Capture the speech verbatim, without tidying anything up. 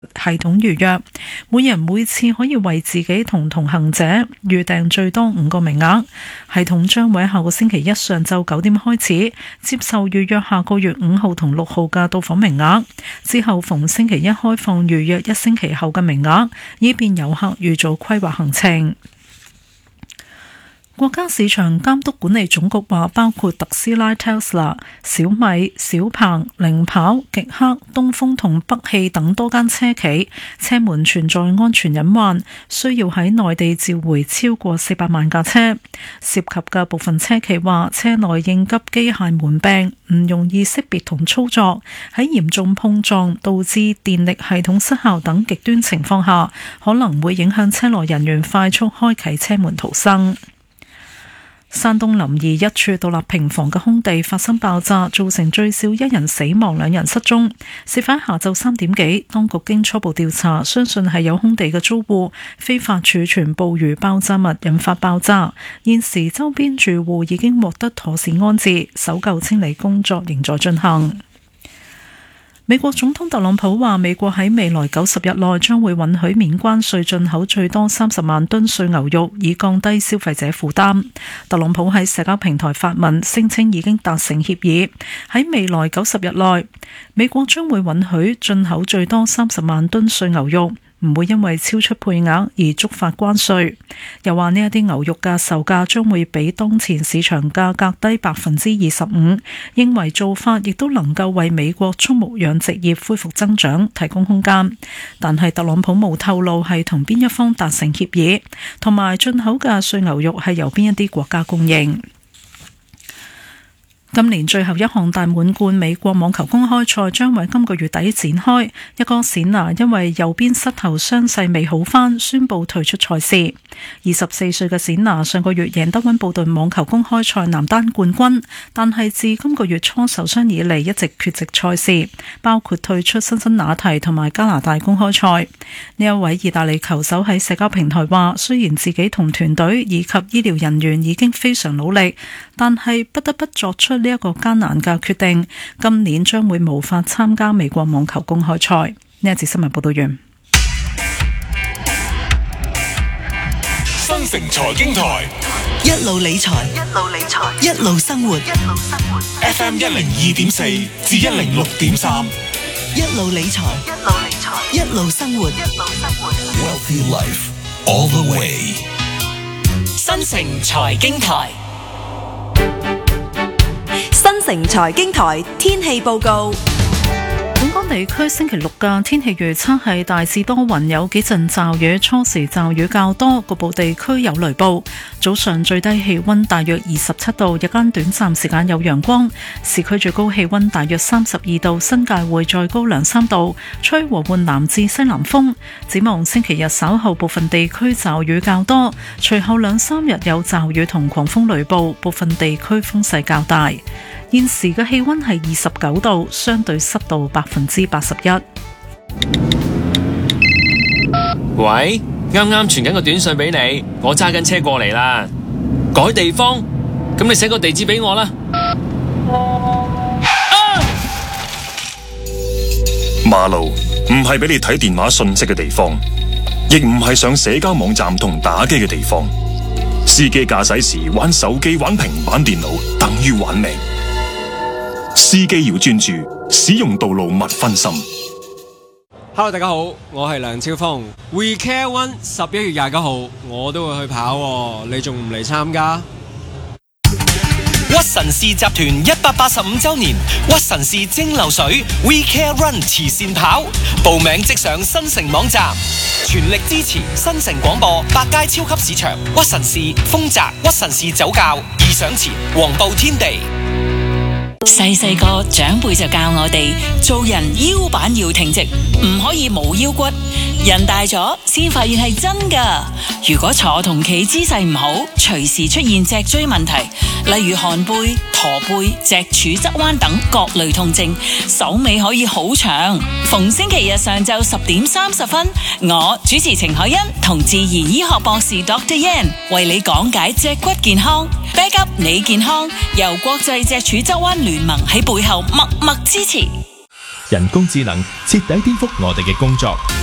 系統預約，每人每次可以為自己同同行者預訂最多五個名額。系統將會喺下個星期一上晝九點開始接受預約下個月五號同六號嘅到訪名額，之後逢星期一開放預約一星期後嘅名額，以便遊客預早規劃行程。國家市場監督管理總局話，包括特斯拉、Tesla、小米、小鵬、零跑、極氪、東風同北汽等多間車企車門存在安全隱患，需要喺內地召回超過四百萬架車。涉及嘅部分車企話，車內應急機械門病唔容易識別同操作，喺嚴重碰撞導致電力系統失效等極端情況下，可能會影響車內人員快速開啟車門逃生。山東臨沂一處獨立平房嘅空地發生爆炸，造成最少一人死亡，兩人失蹤。事發下晝三點幾，當局經初步調查，相信係有空地嘅租戶非法儲存捕魚爆炸物引發爆炸。現時周邊住戶已經獲得妥善安置，搜救清理工作仍在進行。美國總統特朗普話，美國喺未來九十日內將會允許免關稅進口最多三十萬噸碎牛肉，以降低消費者負擔。特朗普喺社交平台發文聲稱已經達成協議，喺未來九十日內，美國將會允許進口最多三十萬噸碎牛肉，唔會因為超出配額而觸發關稅。又話呢一啲牛肉嘅售價將會比當前市場價格低百分之二十五，認為做法亦都能夠為美國畜牧養殖業恢復增長提供空間。但係特朗普冇透露係同邊一方達成協議，同埋進口嘅碎牛肉係由邊一啲國家供應。今年最後一項大滿貫美國網球公開賽將喺今個月底展開，一哥冼拿因為右邊膝頭傷勢未好返，宣布退出賽事。二十四歲嘅冼拿上個月贏得溫布頓網球公開賽男單冠軍，但係自今個月初受傷以嚟一直缺席賽事，包括退出辛辛那提同埋加拿大公開賽。呢一位意大利球手喺社交平台話，雖然自己同團隊以及醫療人員已經非常努力，但係不得不作出呢一個艱難嘅決定，今年將會無法參加美國網球公開賽。呢一節新聞報道完。 新城財經台一路理財，一路理財，一路生活，一路生活。 F M 一零二點四至一零六點三， 一路理財，一路理財，一路生活，一路生活。 Wealthy life all the way。 新城財經台， 新城財經台天氣報告。 本港地區星期六嘅天氣預測係大致多雲，有幾陣驟雨，初時驟雨較多，局部地區有雷暴。早上最低氣溫大約二十七度，日間短暫時間有陽光。市區最高氣溫大約三十二度，新界會再高兩三度，吹和緩南至西南風。展望星期日稍後部分地區驟雨較多，隨後兩三日有驟雨同狂風雷暴，部分地區風勢較大。現時嘅氣溫係二十九度，相對濕度百分之八十一。 喂，啱啱傳緊個短信俾你，我揸緊車過嚟啦。改地方，咁你寫個地址俾我啦。啊！ 馬路唔係俾你睇電話信息嘅地方，亦唔係上社交網站同打機嘅地方。司機駕駛時玩手機、玩平板電腦，等於玩命。司機要專注，使用道路勿分心。 Hello， 大家好，我係梁超峰。We Care One 十一月廿九號我都會去跑喎，你仲唔嚟參加？ 屈臣氏集團一百八十五周年屈臣氏蒸餾水 We Care Run 慈善跑，報名即上新城網站，全力支持新城廣播、百佳超級市場、屈臣氏、豐澤、屈臣氏酒窖、義享前、黃埔天地。 細細個長輩就教我哋做人腰板要挺直，唔可以冇腰骨。人大咗先發現係真噶。如果坐同企姿勢唔好，隨時出現脊椎問題，例如寒背、駝背、脊柱側彎等各類痛症，手尾可以好長。逢星期日上晝十點三十分，我主持程海欣同自然醫學博士 Doctor Yan 為你講解脊骨健康。Back up 你健康，由國際脊柱側彎聯盟喺背後默默支持。 人工智能徹底顛覆我哋嘅工作。